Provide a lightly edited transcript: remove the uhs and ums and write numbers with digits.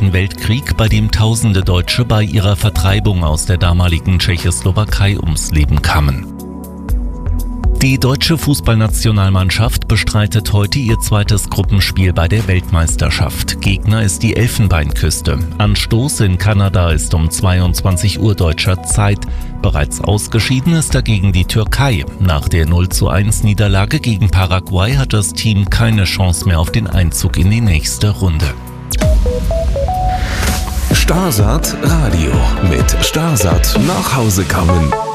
Zweiten Weltkrieg, bei dem tausende Deutsche bei ihrer Vertreibung aus der damaligen Tschechoslowakei ums Leben kamen. Die deutsche Fußballnationalmannschaft bestreitet heute ihr zweites Gruppenspiel bei der Weltmeisterschaft. Gegner ist die Elfenbeinküste. Anstoß in Kanada ist um 22 Uhr deutscher Zeit. Bereits ausgeschieden ist dagegen die Türkei. Nach der 0:1 Niederlage gegen Paraguay hat das Team keine Chance mehr auf den Einzug in die nächste Runde. Starsat Radio mit Starsat nach Hause kommen.